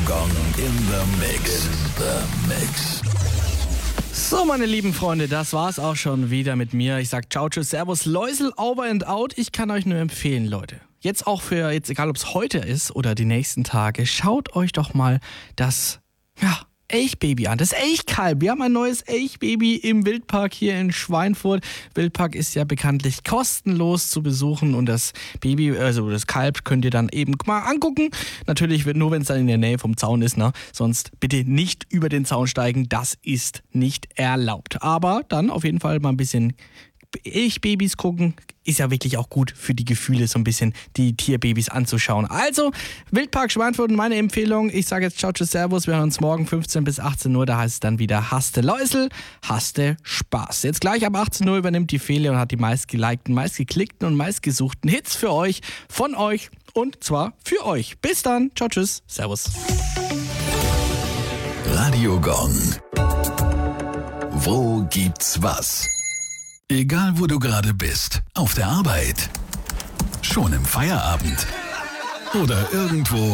Gong in the Mix. So, meine lieben Freunde, das war's auch schon wieder mit mir. Ich sag ciao, tschüss, servus, Läusel, over and out. Ich kann euch nur empfehlen, Leute. Jetzt auch jetzt egal ob es heute ist oder die nächsten Tage, schaut euch doch mal das, Elchbaby an, das Elchkalb. Wir haben ein neues Elchbaby im Wildpark hier in Schweinfurt. Wildpark ist ja bekanntlich kostenlos zu besuchen und das Baby, also das Kalb, könnt ihr dann eben mal angucken. Natürlich nur, wenn es dann in der Nähe vom Zaun ist, ne? Sonst bitte nicht über den Zaun steigen, das ist nicht erlaubt. Aber dann auf jeden Fall mal ein bisschen Elchbabys gucken, ist ja wirklich auch gut für die Gefühle, so ein bisschen die Tierbabys anzuschauen. Also, Wildpark Schweinfurt, meine Empfehlung. Ich sage jetzt ciao, tschüss, servus. Wir hören uns morgen 15 bis 18 Uhr. Da heißt es dann wieder Haste Läusel, Haste Spaß. Jetzt gleich ab 18 Uhr übernimmt die Fele und hat die meistgelikten, meistgeklickten und meistgesuchten Hits für euch, von euch und zwar für euch. Bis dann. Ciao, tschüss, servus. Radio Gong. Wo gibt's was? Egal wo du gerade bist, auf der Arbeit, schon im Feierabend oder irgendwo